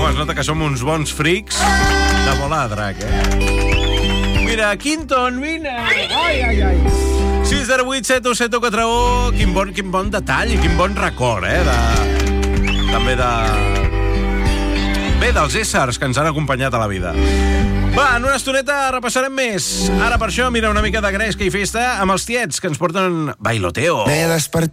es nota que som uns bons frics de volar a drac, Mira, Quinton, vine! Ai. 608 7171. Quin bon detall i quin bon record, també dels éssers que ens han acompanyat a la vida. Va, en una estoneta repassarem més. Ara per això, mira, una mica de gresca i festa amb els tiets que ens porten Bailoteo.